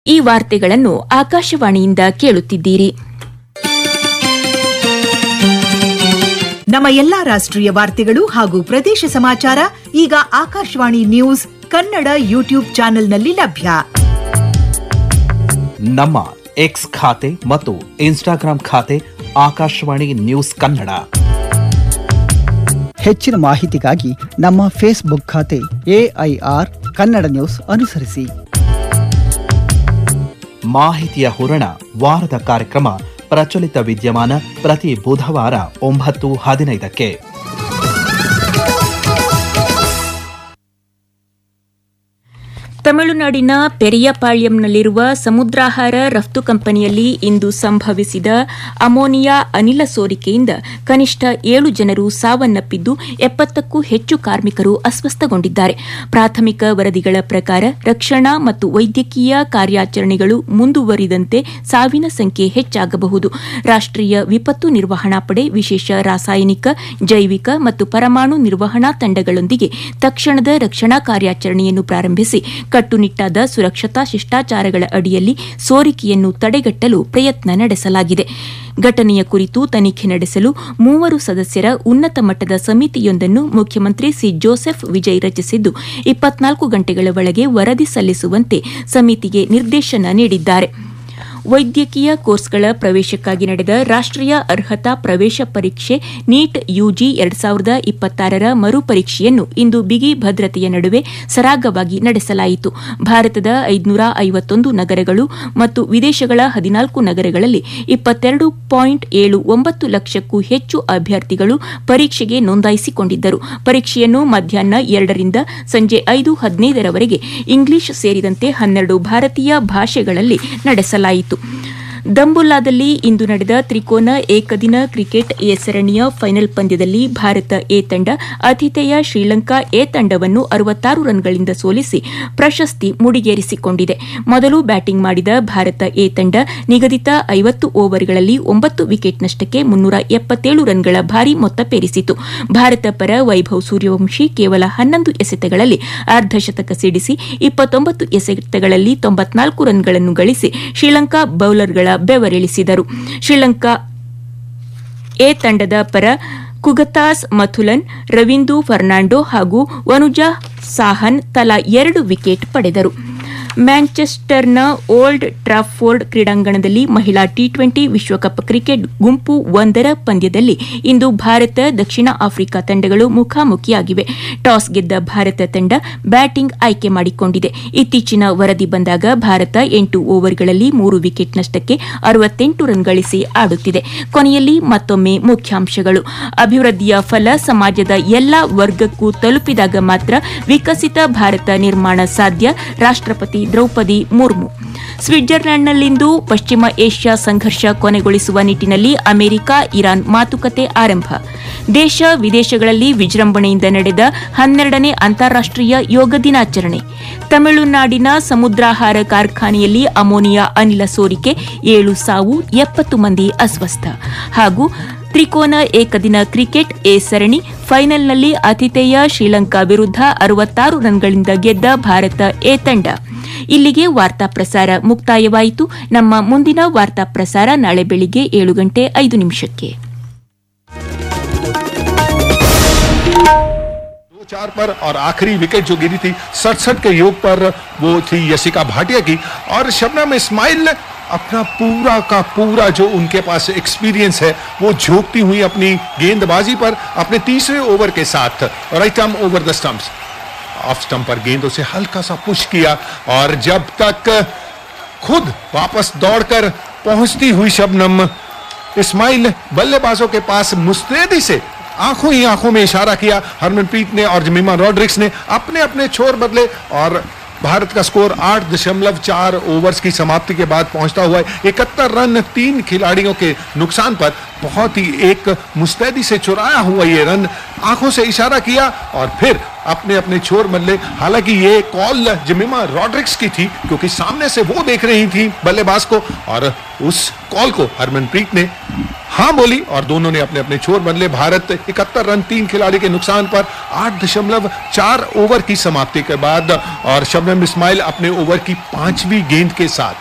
ಈ ವಾರ್ತೆಗಳನ್ನು ಆಕಾಶವಾಣಿಯಿಂದ ಕೇಳುತ್ತಿದ್ದೀರಿ. ನಮ್ಮ ಎಲ್ಲಾ ರಾಷ್ಟ್ರೀಯ ವಾರ್ತೆಗಳು ಹಾಗೂ ಪ್ರದೇಶ ಸಮಾಚಾರ ಈಗ ಆಕಾಶವಾಣಿ ನ್ಯೂಸ್ ಕನ್ನಡ ಯೂಟ್ಯೂಬ್ ಚಾನೆಲ್ನಲ್ಲಿ ಲಭ್ಯ. ನಮ್ಮ ಎಕ್ಸ್ ಖಾತೆ ಮತ್ತು ಇನ್ಸ್ಟಾಗ್ರಾಂ ಖಾತೆ ಆಕಾಶವಾಣಿ ನ್ಯೂಸ್ ಕನ್ನಡ. ಹೆಚ್ಚಿನ ಮಾಹಿತಿಗಾಗಿ ನಮ್ಮ ಫೇಸ್ಬುಕ್ ಖಾತೆ AIR ಕನ್ನಡ ನ್ಯೂಸ್ ಅನುಸರಿಸಿ. ಮಾಹಿತಿಯ ಹೂರಣ ವಾರದ ಕಾರ್ಯಕ್ರಮ ಪ್ರಚಲಿತ ವಿದ್ಯಮಾನ ಪ್ರತಿ ಬುಧವಾರ 9:15. ತಮಿಳುನಾಡಿನ ಪೆರಿಯಪಾಳ್ಯಂನಲ್ಲಿರುವ ಸಮುದ್ರಾಹಾರ ರಫ್ತು ಕಂಪನಿಯಲ್ಲಿ ಇಂದು ಸಂಭವಿಸಿದ ಅಮೋನಿಯಾ ಅನಿಲ ಸೋರಿಕೆಯಿಂದ ಕನಿಷ್ಠ 7 ಜನರು ಸಾವನ್ನಪ್ಪಿದ್ದು 70ಕ್ಕೂ ಹೆಚ್ಚು ಕಾರ್ಮಿಕರು ಅಸ್ವಸ್ಥಗೊಂಡಿದ್ದಾರೆ. ಪ್ರಾಥಮಿಕ ವರದಿಗಳ ಪ್ರಕಾರ ರಕ್ಷಣಾ ಮತ್ತು ವೈದ್ಯಕೀಯ ಕಾರ್ಯಾಚರಣೆಗಳು ಮುಂದುವರಿದಂತೆ ಸಾವಿನ ಸಂಖ್ಯೆ ಹೆಚ್ಚಾಗಬಹುದು. ರಾಷ್ಟೀಯ ವಿಪತ್ತು ನಿರ್ವಹಣಾ ಪಡೆ ವಿಶೇಷ ರಾಸಾಯನಿಕ, ಜೈವಿಕ ಮತ್ತು ಪರಮಾಣು ನಿರ್ವಹಣಾ ತಂಡಗಳೊಂದಿಗೆ ತಕ್ಷಣದ ರಕ್ಷಣಾ ಕಾರ್ಯಾಚರಣೆಯನ್ನು ಪ್ರಾರಂಭಿಸಿ ಕಟ್ಟುನಿಟ್ಟಾದ ಸುರಕ್ಷತಾ ಶಿಷ್ಟಾಚಾರಗಳ ಅಡಿಯಲ್ಲಿ ಸೋರಿಕೆಯನ್ನು ತಡೆಗಟ್ಟಲು ಪ್ರಯತ್ನ ನಡೆಸಲಾಗಿದೆ. ಘಟನೆಯ ಕುರಿತು ತನಿಖೆ ನಡೆಸಲು 3 ಸದಸ್ಯರ ಉನ್ನತ ಮಟ್ಟದ ಸಮಿತಿಯೊಂದನ್ನು ಮುಖ್ಯಮಂತ್ರಿ ಸಿ ಜೋಸೆಫ್ ವಿಜಯ್ ರಚಿಸಿದ್ದು 24 ಗಂಟೆಗಳ ಒಳಗೆ ವರದಿ ಸಲ್ಲಿಸುವಂತೆ ಸಮಿತಿಗೆ ನಿರ್ದೇಶನ ನೀಡಿದ್ದಾರೆ. ವೈದ್ಯಕೀಯ ಕೋರ್ಸ್ಗಳ ಪ್ರವೇಶಕ್ಕಾಗಿ ನಡೆದ ರಾಷ್ಟೀಯ ಅರ್ಹತಾ ಪ್ರವೇಶ ಪರೀಕ್ಷೆ ನೀಟ್ ಯುಜಿ 2026ರ ಮರುಪರೀಕ್ಷೆಯನ್ನು ಇಂದು ಬಿಗಿ ಭದ್ರತೆಯ ನಡುವೆ ಸರಾಗವಾಗಿ ನಡೆಸಲಾಯಿತು. ಭಾರತದ 551 ನಗರಗಳು ಮತ್ತು ವಿದೇಶಗಳ 14 ನಗರಗಳಲ್ಲಿ 22.79 ಲಕ್ಷಕ್ಕೂ ಹೆಚ್ಚು ಅಭ್ಯರ್ಥಿಗಳು ಪರೀಕ್ಷೆಗೆ ನೋಂದಾಯಿಸಿಕೊಂಡಿದ್ದರು. ಪರೀಕ್ಷೆಯನ್ನು ಮಧ್ಯಾಹ್ನ 2ರಿಂದ ಸಂಜೆ 5:15ರವರೆಗೆ ಇಂಗ್ಲಿಷ್ ಸೇರಿದಂತೆ 12 ಭಾರತೀಯ ಭಾಷೆಗಳಲ್ಲಿ ನಡೆಸಲಾಯಿತು. ದಂಬುಲ್ಲಾದಲ್ಲಿ ಇಂದು ನಡೆದ ತ್ರಿಕೋನ ಏಕದಿನ ಕ್ರಿಕೆಟ್ ಎ ಸರಣಿಯ ಫೈನಲ್ ಪಂದ್ಯದಲ್ಲಿ ಭಾರತ ಎ ತಂಡ ಆತಿಥೇಯ ಶ್ರೀಲಂಕಾ ಎ ತಂಡವನ್ನು 66 ರನ್ಗಳಿಂದ ಸೋಲಿಸಿ ಪ್ರಶಸ್ತಿ ಮುಡಿಗೇರಿಸಿಕೊಂಡಿದೆ. ಮೊದಲು ಬ್ಯಾಟಿಂಗ್ ಮಾಡಿದ ಭಾರತ ಎ ತಂಡ ನಿಗದಿತ 50 ಓವರ್ಗಳಲ್ಲಿ 9 ವಿಕೆಟ್ ನಷ್ಟಕ್ಕೆ 377 ರನ್ಗಳ ಭಾರೀ ಮೊತ್ತ ಪೇರಿಸಿತು. ಭಾರತ ಪರ ವೈಭವ್ ಸೂರ್ಯವಂಶಿ ಕೇವಲ 11 ಎಸೆತಗಳಲ್ಲಿ ಅರ್ಧಶತಕ ಸಿಡಿಸಿ 29 ಎಸೆತಗಳಲ್ಲಿ 94 ರನ್ಗಳನ್ನು ಗಳಿಸಿ ಶ್ರೀಲಂಕಾ ಬೌಲರ್ಗಳ ಬೆವರಿಳಿಸಿದರು. ಶ್ರೀಲಂಕಾ ಎ ತಂಡದ ಪರ ಕುಗತಾಸ್ ಮಥುಲನ್, ರವೀಂದು ಫರ್ನಾಂಡೋ ಹಾಗೂ ವನುಜಾ ಸಾಹನ್ ತಲಾ 2 ವಿಕೆಟ್ ಪಡೆದರು. ಮ್ಯಾಂಚೆಸ್ಟರ್ನ ಓಲ್ಡ್ ಟ್ರಾಫೋರ್ಡ್ ಕ್ರೀಡಾಂಗಣದಲ್ಲಿ ಮಹಿಳಾ ಟಿ20 ವಿಶ್ವಕಪ್ ಕ್ರಿಕೆಟ್ ಗುಂಪು 1ರ ಪಂದ್ಯದಲ್ಲಿ ಇಂದು ಭಾರತ ದಕ್ಷಿಣ ಆಫ್ರಿಕಾ ತಂಡಗಳು ಮುಖಾಮುಖಿಯಾಗಿವೆ. ಟಾಸ್ ಗೆದ್ದ ಭಾರತ ತಂಡ ಬ್ಯಾಟಿಂಗ್ ಆಯ್ಕೆ ಮಾಡಿಕೊಂಡಿದೆ. ಇತ್ತೀಚಿನ ವರದಿ ಬಂದಾಗ ಭಾರತ 8 ಓವರ್ಗಳಲ್ಲಿ 3 ವಿಕೆಟ್ ನಷ್ಟಕ್ಕೆ 68 ರನ್ ಗಳಿಸಿ ಆಡುತ್ತಿದೆ. ಕೊನೆಯಲ್ಲಿ ಮತ್ತೊಮ್ಮೆ ಮುಖ್ಯಾಂಶಗಳು. ಅಭಿವೃದ್ಧಿಯ ಫಲ ಸಮಾಜದ ಎಲ್ಲಾ ವರ್ಗಕ್ಕೂ ತಲುಪಿದಾಗ ಮಾತ್ರ ವಿಕಸಿತ ಭಾರತ ನಿರ್ಮಾಣ ಸಾಧ್ಯ. ರಾಷ್ಟ್ರಪತಿ ದ್ರೌಪದಿ ಮುರ್ಮು. ಸ್ವಿಟ್ಜರ್ಲೆಂಡ್ನಲ್ಲಿಂದು ಪಶ್ಚಿಮ ಏಷ್ಯಾ ಸಂಘರ್ಷ ಕೊನೆಗೊಳಿಸುವ ನಿಟ್ಟಿನಲ್ಲಿ ಅಮೆರಿಕ ಇರಾನ್ ಮಾತುಕತೆ ಆರಂಭ. ದೇಶ ವಿದೇಶಗಳಲ್ಲಿ ವಿಜೃಂಭಣೆಯಿಂದ ನಡೆದ 12ನೇ ಅಂತಾರಾಷ್ಟೀಯ ಯೋಗ ದಿನಾಚರಣೆ. ತಮಿಳುನಾಡಿನ ಸಮುದ್ರಾಹಾರ ಕಾರ್ಖಾನೆಯಲ್ಲಿ ಅಮೋನಿಯಾ ಅನಿಲ ಸೋರಿಕೆ, 7 ಸಾವು, 70 ಮಂದಿ ಅಸ್ವಸ್ಥ. ಹಾಗೂ ತ್ರಿಕೋನ ಏಕದಿನ ಕ್ರಿಕೆಟ್ ಎ ಸರಣಿ ಫೈನಲ್ನಲ್ಲಿ ಆತಿಥೇಯ ಶ್ರೀಲಂಕಾ ವಿರುದ್ಧ 66 ರನ್ಗಳಿಂದ ಗೆದ್ದ ಭಾರತ ಎ ತಂಡ. ಇಲ್ಲಿಗೆ ವಾರ್ತಾ ಪ್ರಸಾರ ಮುಕ್ತಾಯವಾಯಿತು. ನಮ್ಮ ಮುಂದಿನ ವಾರ್ತಾ ಪ್ರಸಾರ ನಾಳೆ ಬೆಳಿಗ್ಗೆ 7:05. 4 पर और आखिरी विकेट जो गिरी थी 67 के योग पर वो थी यशिका भाटिया की, और शबनम इस्माइल ने अपना पूरा का पूरा जो उनके पास एक्सपीरियंस है वो झोंकती हुई अपनी गेंदबाजी पर अपने तीसरे ओवर के साथ right arm over the stumps, off stump पर गेंदों से हल्का सा पुश किया, और जब तक खुद वापस दौड़कर पहुंचती हुई शबनम इस्माइल बल्लेबाजों के पास मुस्तैदी से आंखों ही आंखों में इशारा किया, हरमनप्रीत ने और जमीमा रॉड्रिक्स ने अपने अपने छोर बदले, और भारत का स्कोर 8.4 ओवर्स की समाप्ति के बाद पहुंचता हुआ 71 रन 3 खिलाड़ियों के नुकसान पर बहुत ही एक मुस्तैदी से चुराया हुआ ये रन, आंखों से इशारा किया और फिर अपने अपने छोर बदले। हालांकि ये कॉल जमीमा रॉड्रिक्स की थी क्योंकि सामने से वो देख रही थी बल्लेबाज को, और उस कॉल को हरमनप्रीत ने हाँ बोली और दोनों ने अपने अपने छोर बदले। भारत 71 रन 3 खिलाड़ी के नुकसान पर 8.4 ओवर की समाप्ति के बाद और शबनम इस्माइल अपने ओवर की 5वीं गेंद के साथ